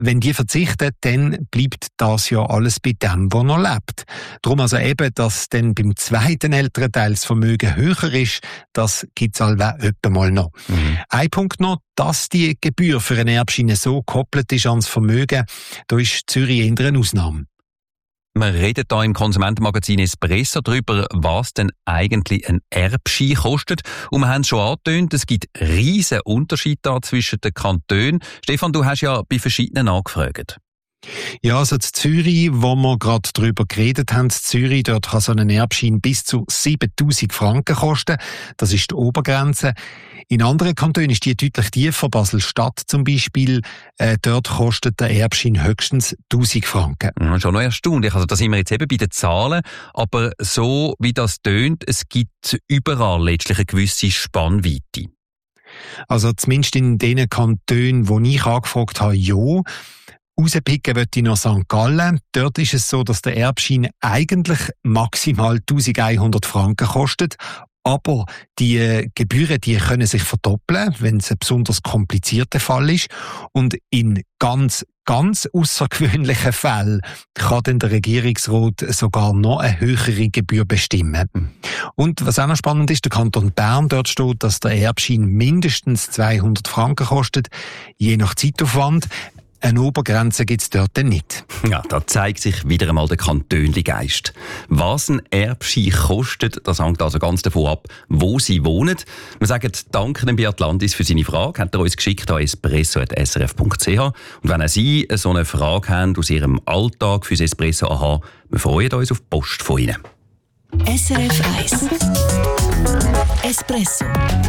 wenn die verzichten, dann bleibt das ja alles bei dem, was noch lebt. Darum also eben, dass dann beim zweiten Elternteil das Vermögen höher ist, das gibt es etwa mal noch. Ein Punkt noch, dass die Gebühr für eine Erbschiene so gekoppelt ist ans Vermögen, da ist Zürich eher eine Ausnahme. Wir reden hier im Konsumentenmagazin Espresso darüber, was denn eigentlich ein Erbschein kostet. Und wir haben es schon angetönt, es gibt riesen Unterschiede zwischen den Kantonen. Stefan, du hast ja bei verschiedenen angefragt. Ja, also in Zürich, wo wir gerade darüber geredet haben, in Zürich, dort kann so ein Erbschein bis zu 7'000 Franken kosten. Das ist die Obergrenze. In anderen Kantonen ist die deutlich tiefer. Basel-Stadt zum Beispiel, dort kostet der Erbschein höchstens 1'000 Franken. Schon noch erstaunlich. Also da sind wir jetzt eben bei den Zahlen. Aber so wie das tönt, es gibt überall letztlich eine gewisse Spannweite. Also zumindest in den Kantonen, wo ich angefragt habe, ja. Rauspicken möchte ich noch St. Gallen. Dort ist es so, dass der Erbschein eigentlich maximal 1'100 Franken kostet. Aber die Gebühren, die können sich verdoppeln, wenn es ein besonders komplizierter Fall ist. Und in ganz außergewöhnlichen Fällen kann dann der Regierungsrat sogar noch eine höhere Gebühr bestimmen. Und was auch noch spannend ist, der Kanton Bern, dort steht, dass der Erbschein mindestens 200 Franken kostet, je nach Zeitaufwand. Eine Obergrenze gibt es dort nicht. Ja, da zeigt sich wieder einmal der Kantönli-Geist. Was ein Erbschein kostet, das hängt also ganz davon ab, wo Sie wohnen. Wir sagen danke dem Beat Landis für seine Frage. Hat er uns geschickt an espresso.srf.ch. Und wenn auch Sie so eine Frage haben aus Ihrem Alltag fürs Espresso AHA, wir freuen uns auf die Post von Ihnen. SRF 1 Espresso